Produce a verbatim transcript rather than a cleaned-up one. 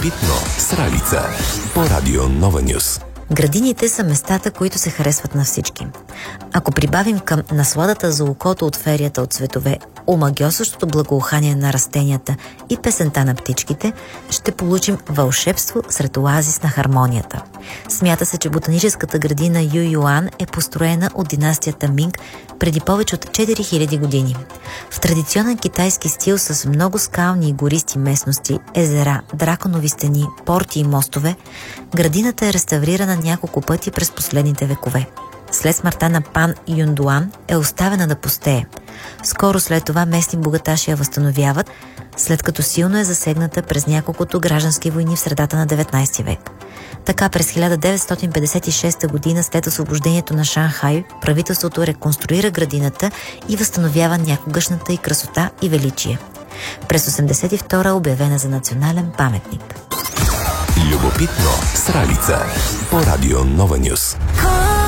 Любопитно с Ралица по Радио Нова Нюс. Градините са местата, които се харесват на всички. Ако прибавим към насладата за окото от ферията от цветове, омагьосващото благоухание на растенията и песента на птичките, ще получим вълшебство сред оазис на хармонията. Смята се, че ботаническата градина Ю Юан е построена от династията Минг преди повече от четири хиляди години. В традиционен китайски стил с много скални и гористи местности, езера, драконови стени, порти и мостове, градината е реставрирана няколко пъти през последните векове. След смъртта на пан Юндуан е оставена да пустее. Скоро след това местни богаташи я възстановяват, след като силно е засегната през няколкото граждански войни в средата на деветнайсети век. Така през хиляда деветстотин петдесет и шеста година, след освобождението на Шанхай, правителството реконструира градината и възстановява някогашната й красота и величие. През осемдесет и втора е обявена за национален паметник. Любопитно с Ралица по Радио Нова Нюс.